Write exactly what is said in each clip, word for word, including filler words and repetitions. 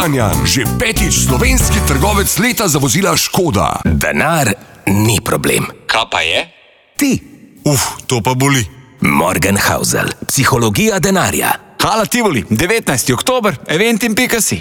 Kranjan, že petič slovenski trgovec leta za vozila Škoda. Denar ni problem. Kaj pa je? Ti. Uf, to pa boli. Morgenhausel, psihologija denarja. Hala Tivoli, devetnajsti oktober, eventim pika si.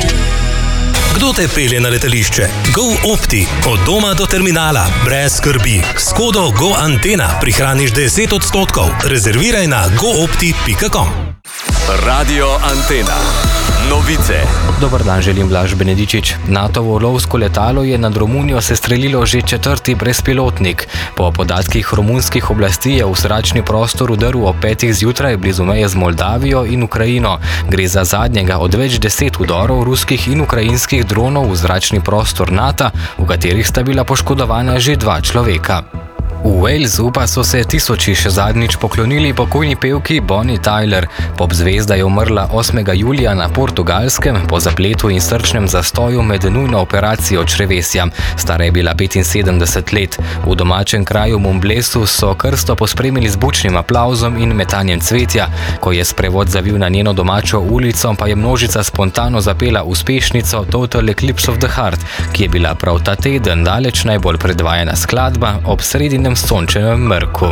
Kdo te pelje na letališče? GoOpti. Od doma do terminala. Brez skrbi. S kodo GoAntena prihraniš deset odstotkov. Rezerviraj na goopti pika com. Radio Antena. Novice. Dobar dan, želim Blaž Benedičič. NATOvo lovsko letalo je nad Romunijo sestrelilo že četrti brezpilotnik. Po podatkih romunskih oblasti je v zračni prostor udrl ob petih zjutraj blizu meje z Moldavijo in Ukrajino. Gre za zadnjega od več deset udorov ruskih in ukrajinskih dronov v zračni prostor NATO, v katerih sta bila poškodovana že dva človeka. V Walesu pa so se tisoči še zadnjič poklonili pokojni pevki Bonnie Tyler. Pop zvezda je umrla osmega julija na Portugalskem po zapletu in srčnem zastoju med nujno operacijo črevesja. Stara je bila petinsedemdeset let. V domačem kraju Momblesu so krsto pospremili z bučnim aplavzom in metanjem cvetja. Ko je sprevod zavil na njeno domačo ulico, pa je množica spontano zapela uspešnico Total Eclipse of the Heart, ki je bila prav ta teden daleč najbolj predvajana skladba ob sredinem sončevem mrku.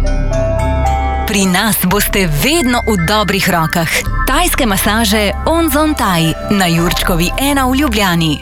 Pri nas boste vedno v dobrih rokah. Tajske masaže Onzon Thai na Jurčkovi ena v Ljubljani.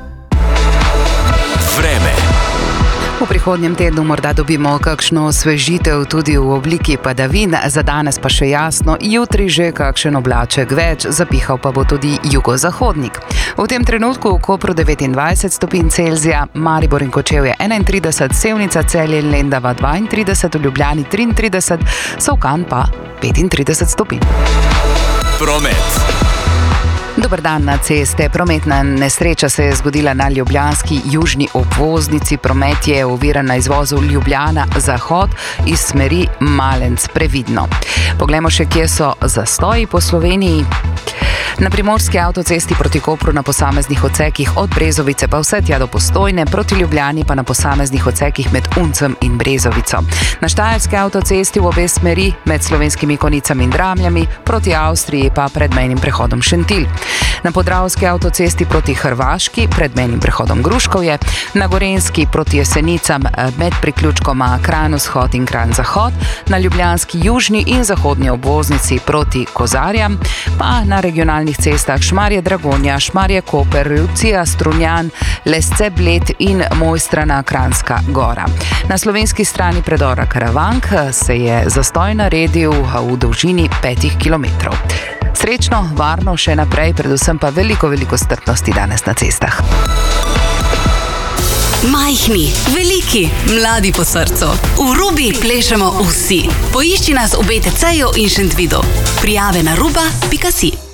Vreme. V prihodnjem tednu morda dobimo kakšno osvežitev tudi v obliki padavin, za danes pa še jasno, jutri že kakšen oblaček več, zapihal pa bo tudi jugozahodnik. V tem trenutku v Kopru devetindvajset stopinj Celzija, Maribor in Kočevje enaintrideset, Sevnica, Celje in Lendava dvaintrideset, v Ljubljani triintrideset, Solkan pa petintrideset stopinj. Promet. Dober dan na ceste. Prometna nesreča se je zgodila na ljubljanski južni obvoznici. Promet je oviran na izvozu Ljubljana-Zahod iz smeri Malenc. Previdno. Poglejmo še, kje so zastoji po Sloveniji. Na primorski avtocesti proti Kopru na posameznih odsekih od Brezovice pa vse tja do Postojne, proti Ljubljani pa na posameznih odsekih med Uncem in Brezovico. Na štajerski avtocesti v obe smeri med Slovenskimi Konicami in Dramljami, proti Avstriji pa pred mejnim prehodom Šentilj. Na podravski avtocesti proti Hrvaški pred mejnim prehodom Gruškovje, na Gorenjski proti Jesenicam med priključkoma Kranj-Vzhod in Kranj-Zahod, na ljubljanski južni in zahodni obvoznici proti Kozarjam, pa na regionalnih cestah Šmarje-Dragonja, Šmarje-Koper, Lucija, Strunjan, Lesce-Bled in Mojstrana, Kranjska Gora. Na slovenski strani predora Karavank se je zastoj naredil v dolžini petih kilometrov. Srečno, varno še naprej, predvsem pa veliko, veliko strpnosti danes na cestah. Majhni, veliki, mladi po srcu. V Rubi plešemo vsi. Poišči nas v B T C-ju in Šentvidu. Prijave na ruba pika si.